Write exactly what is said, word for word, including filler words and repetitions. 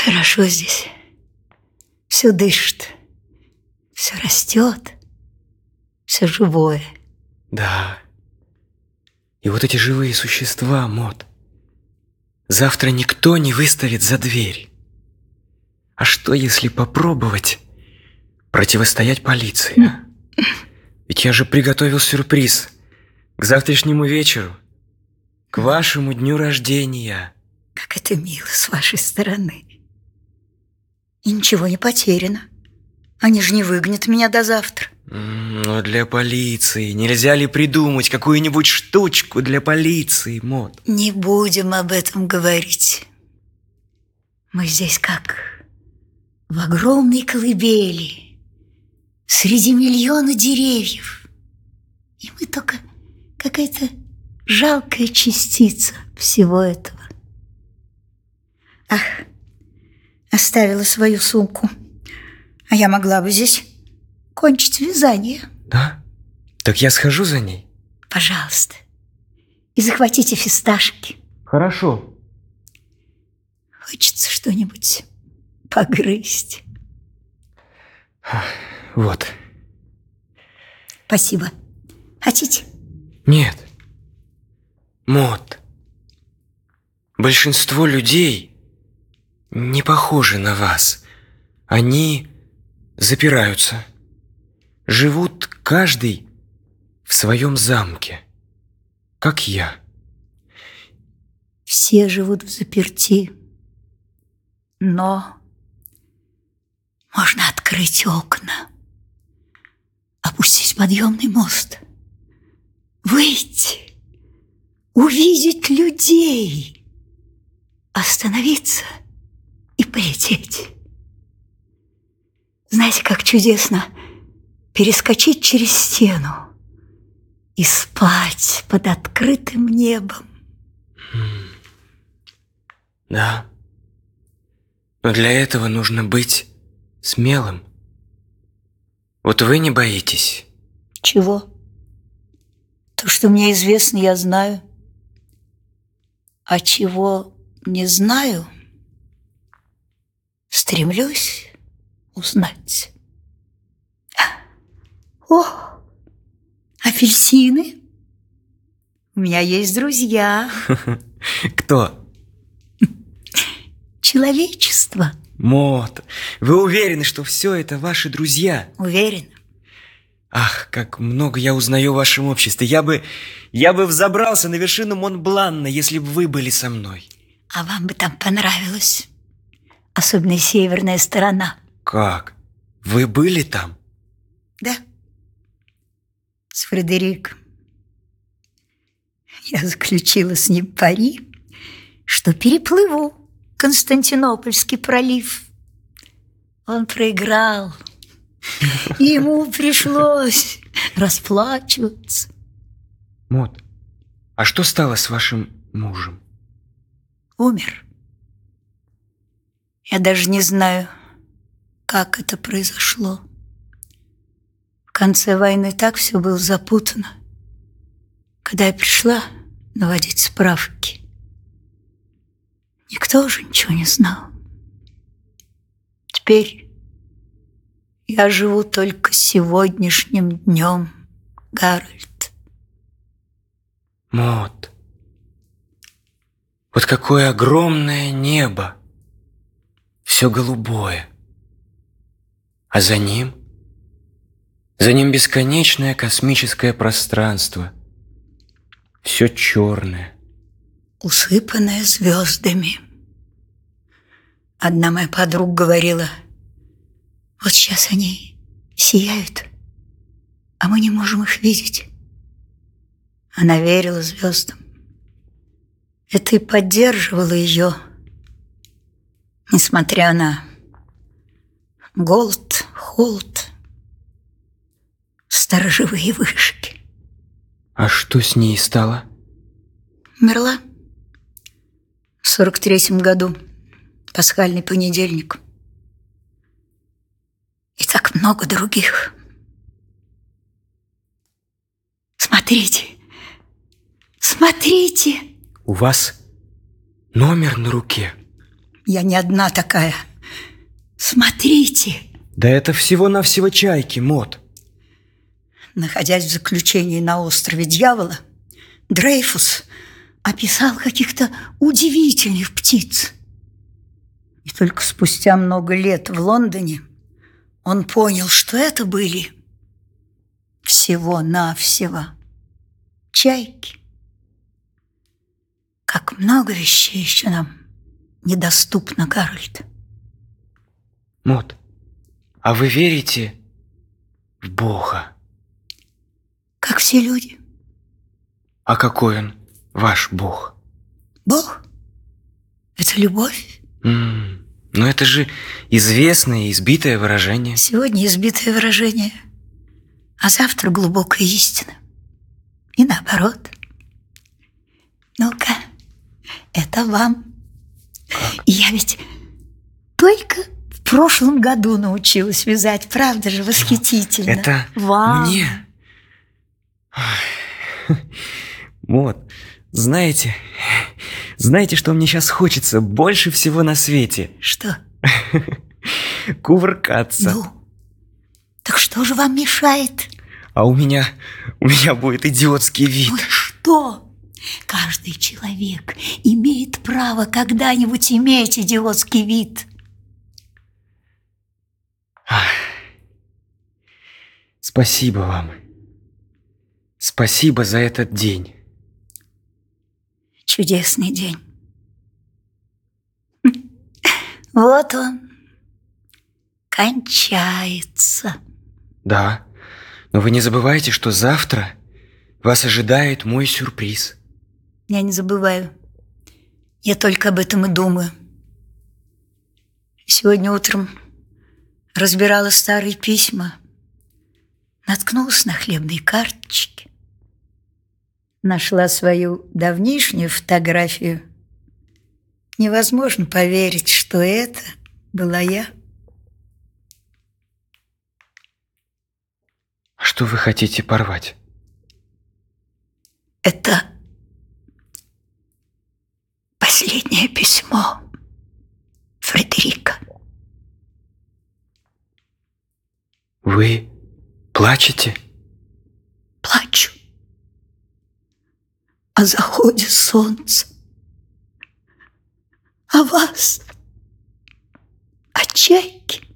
Хорошо здесь. Все дышит, все растет, все живое. Да. И вот эти живые существа, Мот, завтра никто не выставит за дверь. А что, если попробовать противостоять полиции, а? Ведь я же приготовил сюрприз к завтрашнему вечеру, к вашему дню рождения. Как это мило с вашей стороны. И ничего не потеряно. Они же не выгонят меня до завтра. Но для полиции нельзя ли придумать какую-нибудь штучку для полиции, Мот? Не будем об этом говорить. Мы здесь как в огромной колыбели, среди миллиона деревьев. И мы только какая-то жалкая частица всего этого. Ах, оставила свою сумку. А я могла бы здесь кончить вязание. Да? Так я схожу за ней? Пожалуйста. И захватите фисташки. Хорошо. Хочется что-нибудь погрызть. Вот. Спасибо. Хотите? Нет. Мот, большинство людей не похожи на вас. Они запираются, живут каждый в своем замке, как я. Все живут в заперти, но можно открыть окна, опустить подъемный мост, выйти, увидеть людей, остановиться и полететь. Знаете, как чудесно перескочить через стену и спать под открытым небом. Да. Но для этого нужно быть смелым. Вот вы не боитесь? Чего? То, что мне известно, я знаю. А чего не знаю, стремлюсь узнать. О, апельсины. У меня есть друзья. Кто? Человечество. Мот, вы уверены, что все это ваши друзья? Уверен. Ах, как много я узнаю в вашем обществе. Я бы, я бы взобрался на вершину Монблана, если бы вы были со мной. А вам бы там понравилось. Особенно северная сторона. Как? Вы были там? Да. С Фредериком. Я заключила с ним пари, что переплыву Константинопольский пролив. Он проиграл. И ему пришлось расплачиваться. Мот, а что стало с вашим мужем? Умер. Я даже не знаю, как это произошло. В конце войны так все было запутано. Когда я пришла наводить справки, никто уже ничего не знал. Теперь я живу только сегодняшним днем, Гарольд. Мот, вот какое огромное небо, все голубое, а за ним, за ним бесконечное космическое пространство, все черное, усыпанное звездами. Одна моя подруга говорила: вот сейчас они сияют, а мы не можем их видеть. Она верила звездам. Это и поддерживало ее, несмотря на голод, холод, сторожевые вышки. А что с ней стало? Умерла в сорок третьем году, пасхальный понедельник. И так много других. Смотрите, смотрите. У вас номер на руке? Я не одна такая. Смотрите. Да это всего-навсего чайки, Мот. Находясь в заключении на острове Дьявола, Дрейфус описал каких-то удивительных птиц. И только спустя много лет в Лондоне он понял, что это были всего-навсего чайки. Как много вещей еще нам недоступно, Гарольд. Мот, а вы верите в Бога? Как все люди. А какой он, ваш Бог? Бог – это любовь. М-м, но это же известное и избитое выражение. Сегодня избитое выражение, а завтра глубокая истина. И наоборот. Ну-ка, это вам. Как? Я ведь только в прошлом году научилась вязать, правда же, восхитительно. Это вам. Мне? Мот, знаете, знаете, что мне сейчас хочется больше всего на свете? Что? Кувыркаться. Ну, так что же вам мешает? А у меня, у меня будет идиотский вид. Ну что? Каждый человек имеет право когда-нибудь иметь идиотский вид. Ах. Спасибо вам. Спасибо за этот день. Чудесный день. Вот он кончается. Да, но вы не забывайте, что завтра вас ожидает мой сюрприз. Я не забываю. Я только об этом и думаю. Сегодня утром разбирала старые письма, наткнулась на хлебные карточки, нашла свою давнишнюю фотографию. Невозможно поверить, что это была я. Что вы хотите порвать? Это последнее письмо Фредерика. Вы плачете? Плачу о заходе солнца, о вас, о чайке.